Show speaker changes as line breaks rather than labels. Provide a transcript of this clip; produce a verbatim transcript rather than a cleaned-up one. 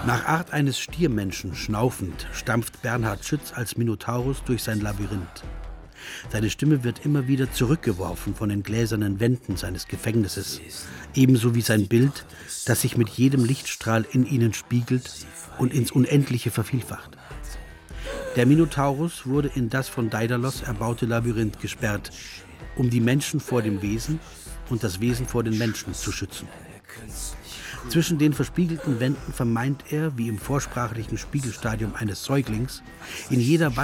Nach Art eines Stiermenschen schnaufend stampft Bernhard Schütz als Minotaurus durch sein Labyrinth. Seine Stimme wird immer wieder zurückgeworfen von den gläsernen Wänden seines Gefängnisses, ebenso wie sein Bild, das sich mit jedem Lichtstrahl in ihnen spiegelt und ins Unendliche vervielfacht. Der Minotaurus wurde in das von Daidalos erbaute Labyrinth gesperrt, um die Menschen vor dem Wesen und das Wesen vor den Menschen zu schützen. Zwischen den verspiegelten Wänden vermeint er, wie im vorsprachlichen Spiegelstadium eines Säuglings, in jeder